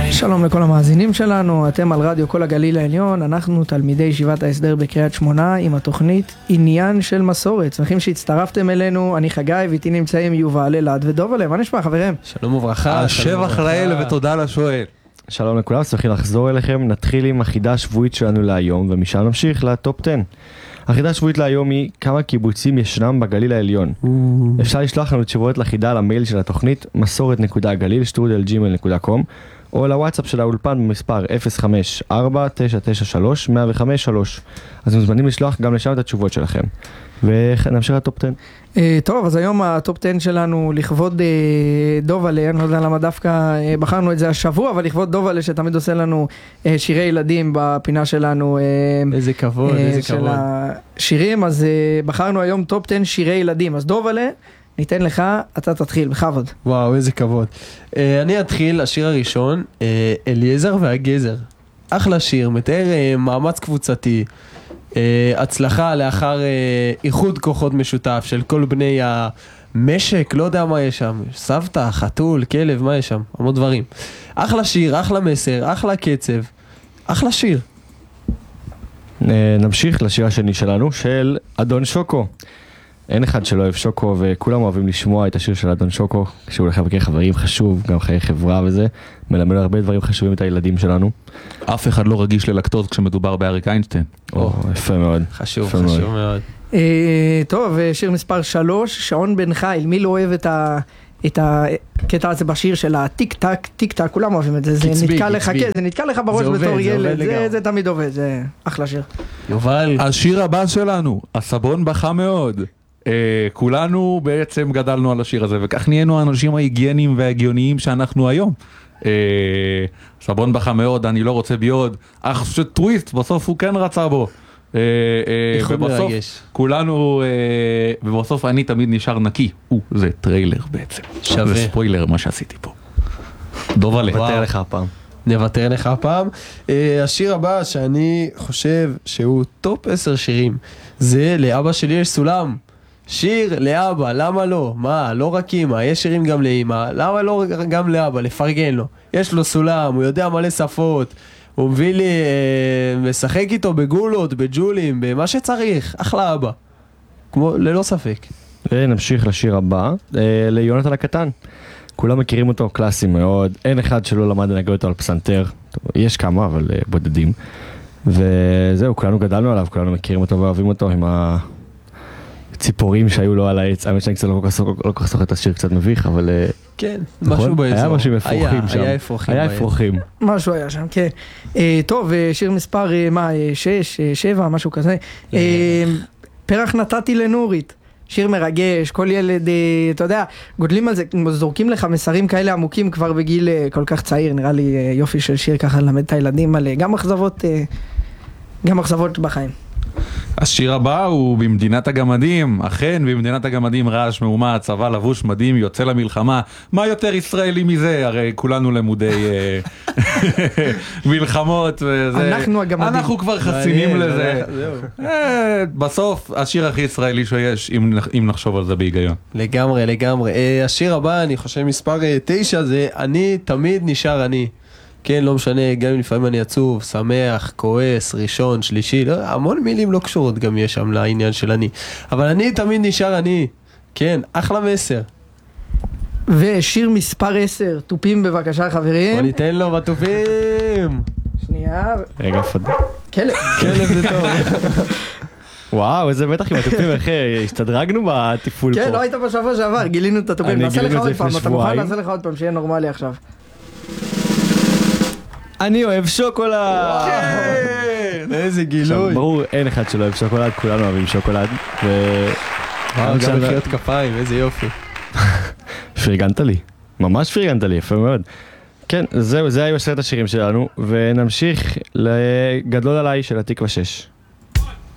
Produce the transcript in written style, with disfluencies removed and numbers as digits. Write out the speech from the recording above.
שלום לכל המאזינים שלנו, אתם על רדיו כל הגליל העליון, אנחנו תלמידי ישיבת ההסדר בקריית שמונה עם התוכנית עניין של מסורת. שמחים שהצטרפתם אלינו, אני חגי ואיתי נמצאים יובל, אלעד ודובלה. מה נשמע חברים? שלום וברכה. השבח לאל ותודה לשואל. שלום לכולם, שמחים לחזור אליכם. נתחיל עם החידה השבועית שלנו להיום ומשם נמשיך לטופ 10. החידה השבועית להיום היא כמה קיבוצים ישנם בגליל העליון. אפשר לשלוח לנו תשובות לחידה למייל של התוכנית מסורת.גליל@gmail.com או לוואטסאפ של האולפן במספר 054-993-105-3. אז מוזמנים לשלוח גם לשם את התשובות שלכם. ונמשיך לטופ 10. טוב, אז היום הטופ 10 שלנו לכבוד דובלה, אני לא יודע למה דווקא בחרנו את זה השבוע, אבל לכבוד דובלה שתמיד עושה לנו שירי ילדים בפינה שלנו. איזה כבוד, איזה של כבוד. השירים, אז בחרנו היום טופ 10 שירי ילדים. אז דובלה, ניתן לך, אתה תתחיל, בכבוד. וואו, איזה כבוד. אני אתחיל, השיר הראשון, אליעזר והגזר. אחלה שיר, מתאר מאמץ קבוצתי, הצלחה לאחר איחוד כוחות משותף של כל בני המשק, לא יודע מה יש שם, סבתא, חתול, כלב, מה יש שם, המון דברים. אחלה שיר, אחלה מסר, אחלה קצב, אחלה שיר. נמשיך לשיר השני שלנו, של אדון שוקו. אין אחד שלא אוהב שוקו, וכולם אוהבים לשמוע את השיר של אדון שוקו, כשהוא הולך לבקר חברים חשוב, גם חיי חברה וזה, מלמד הרבה דברים חשובים את הילדים שלנו. אף אחד לא רגיש ללקטוז כשמדובר באריק איינשטיין. יפה מאוד. חשוב מאוד. טוב, שיר מספר 3, שעון בן חיל. מי לא אוהב את הקטע הזה בשיר של הטיק טק, טיק טק, כולם אוהבים את זה. זה נתקע לך בראש בתור ילד, זה תמיד עובד, זה אחלה שיר. יובל. השיר הבא שלנו, הסבון בכה מאוד. כולנו בעצם גדלנו על השיר הזה, וכך נהיינו האנשים ההיגייניים וההגיוניים שאנחנו היום. סבון בכה מאוד, אני לא רוצה ביוד, אך שטוויסט, בסוף הוא כן רצה בו. ובסוף כולנו, ובסוף אני תמיד נשאר נקי. זה טריילר בעצם. שווה. זה ספוילר מה שעשיתי פה. דובלה. נוותר לך הפעם. נוותר לך הפעם. השיר הבא שאני חושב שהוא טופ 10 שירים, זה לאבא שלי יש סולם. שיר לאבא, למה לא? מה, לא רק אמא, יש שירים גם לאמא, למה לא גם לאבא, לפרגן לו. יש לו סולם, הוא יודע מלא שפות, הוא מביא לי, משחק איתו בגולות, בג'ולים, במה שצריך, אחלה אבא. כמו, ללא ספק. ונמשיך לשיר הבא, ליונתן הקטן. כולם מכירים אותו, קלאסי מאוד, אין אחד שלא למד לנגן אותו על פסנתר, יש כמה אבל בודדים. וזהו, כולנו גדלנו עליו, כולנו מכירים אותו ואוהבים אותו עם הציפורים שהיו לו על העץ. האמת שאני קצת לא כל כך סוחט את השיר, קצת מביך, אבל כן, משהו באזור. היה משהו אפרוחים שם. היה אפרוחים. משהו היה שם, כן. טוב, שיר מספר 6, 7, משהו כזה. פרח נתתי לנורית. שיר מרגש, כל ילד, אתה יודע, גודלים על זה, זורקים לך מסרים כאלה עמוקים כבר בגיל כל כך צעיר, נראה לי יופי של שיר ככה ללמד את הילדים על גם אכזבות בחיים. השיר הבא הוא במדינת הגמדים, אכן במדינת הגמדים רעש מהומה, צבא לבוש מדהים, יוצא למלחמה, מה יותר ישראלי מזה? הרי כולנו למודי מלחמות וזה. אנחנו הגמדים. אנחנו כבר חסינים לזה. בסוף השיר הכי ישראלי שיש, אם נחשוב על זה בהיגיון. לגמרי, לגמרי. השיר הבא, אני חושב מספר 9, זה אני תמיד נשאר אני. כן, לא משנה, גם אם לפעמים אני עצוב, שמח, כועס, ראשון, שלישי, לא, המון מילים לא קשורות גם יש שם לעניין של אני. אבל אני תמיד נשאר אני. כן, אחלה מסר. ושיר מספר 10, טופים בבקשה חברים. בוא ניתן לו בטופים. שנייה. רגע, פדל. כלב. כלב זה טוב. וואו, איזה בטח עם הטופים, אחי, השתדרגנו בטיפול פה. כן, לא היית בשבוע שעבר, גילינו את הטופים. נעשה לך עוד פעם, אתה מוכן? נעשה לך עוד פעם, שיהיה נורמלי עכשיו. אני אוהב שוקולד. כן, איזה גילוי. ברור, אין אחד שלא אוהב שוקולד, כולנו אוהבים שוקולד. גם מחיאות כפיים, איזה יופי. פרגנת לי, ממש פרגנת לי, יפה מאוד. כן, זהו, זה היו 10 השירים שלנו, ונמשיך לגדול עליי של התקווה 6.